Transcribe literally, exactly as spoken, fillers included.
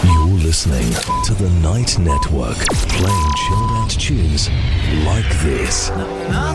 You're listening to the Night Network, playing chilled out tunes like this. No.